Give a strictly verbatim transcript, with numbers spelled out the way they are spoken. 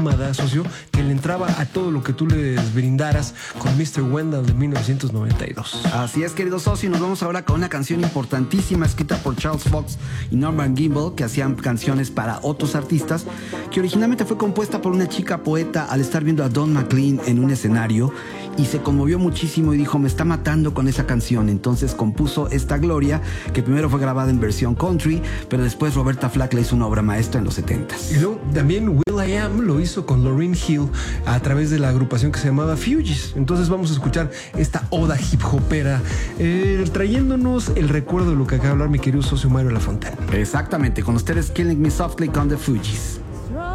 da, socio, que le entraba a todo lo que tú les brindaras con mister Wendell de mil novecientos noventa y dos. Así es, querido socio, y nos vamos ahora con una canción importantísima escrita por Charles Fox y Norman Gimbel, que hacían canciones para otros artistas, que originalmente fue compuesta por una chica poeta al estar viendo a Don McLean en un escenario y se conmovió muchísimo y dijo, me está matando con esa canción. Entonces compuso esta Gloria, que primero fue grabada en versión country, pero después Roberta Flack le hizo una obra maestra en los setentas. Y luego también Will I Am lo hizo con Lauryn Hill a través de la agrupación que se llamaba Fugees. Entonces vamos a escuchar esta oda hip hopera, eh, trayéndonos el recuerdo de lo que acaba de hablar mi querido socio Mario Lafontaine. Exactamente, con ustedes Killing Me Softly con The Fugees.